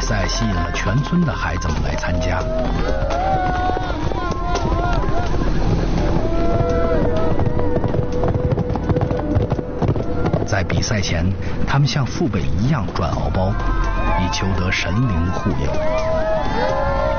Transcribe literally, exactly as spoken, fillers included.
赛吸引了全村的孩子们来参加。在比赛前，他们像父辈一样转敖包，以求得神灵的护佑。